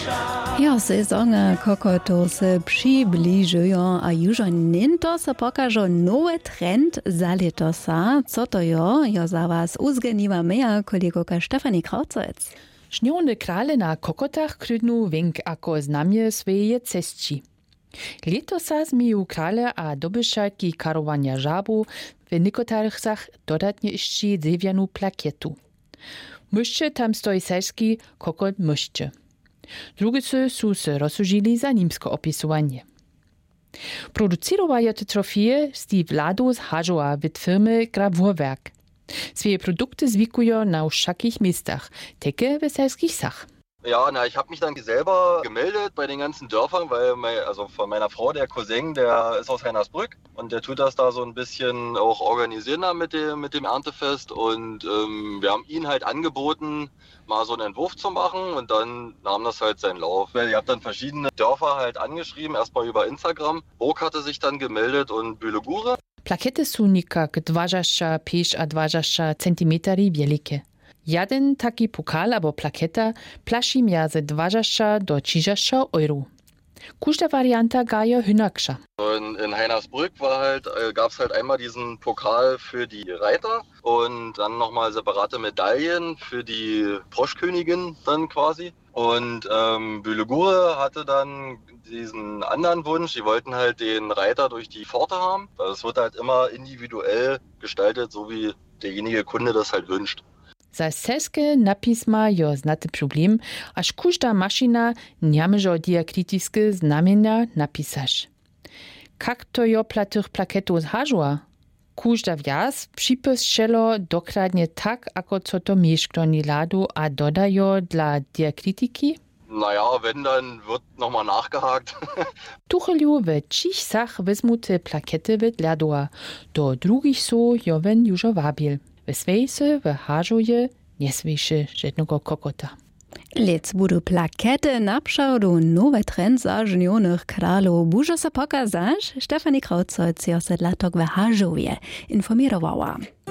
Ja, sezonę kokotu se przybliżują, a już niento se pokażą nowy trend za letosa. Co to jo? Ja za was uzgeniła meja kolegoka Stefanie Krauzec. Śnione krale na kokotach krydnu wink ako znamie swoje cestci. Letosa zmiju krale a dobyszaki karowania żabu w nikotarchsach dodatnie jeszcze zewianu plakietu. Myszcze tam stoi selski kokot myszcze. Drugicy su se rozsužili za nimsko opisowanie. Producirowaja te trofeje Steve Lado z Hażowa w firmy Gravurwerk. Swoje produkty zwikują na wszakich miejscach, teke w selskich sach. Ja, ich habe mich dann selber gemeldet bei den ganzen Dörfern, weil von meiner Frau, der Cousin, der ist aus Heinersbrück und der tut das da so ein bisschen auch organisieren da mit dem Erntefest und wir haben ihn halt angeboten, mal so einen Entwurf zu machen und dann nahm das halt seinen Lauf. Ich habe dann verschiedene Dörfer halt angeschrieben, erstmal über Instagram. Burg hatte sich dann gemeldet und Bülegure. Plakiety są nikak 25 a 20 centimetri wielkie. Jeden taki pokal albo plakieta plaši między 20 do 30 euro. Każda warianta gaje hynaksza. In Heinersbrück gab es halt einmal diesen Pokal für die Reiter und dann nochmal separate Medaillen für die Froschkönigin dann quasi. Und Bülegure hatte dann diesen anderen Wunsch, die wollten halt den Reiter durch die Pforte haben. Das wird halt immer individuell gestaltet, so wie derjenige Kunde das halt wünscht. Za selske napisma jo znate problem, aż każda maszyna nie może diakritiskie znamienia napisać. Jak to jo dla tych plakietów z Hażowa? Każda wjazd przypiszczelo dokładnie tak, ako co to mieszkani ladu, a dodajo dla diakritiki? Naja, wenn, dann wird nochmal nachgehakt. Tucheliu w Čichsach wezmu te plakiety w Ladua, do drugich so jowen już wabil. W Svejse w Hażowie nie słyszy żadnego kokota. Lec budu plakety napšałdu nowe trend za żnionych kralów. Bużo se pokazać? Stefanie Krauzec, ja se latok w Hażowie informierowała.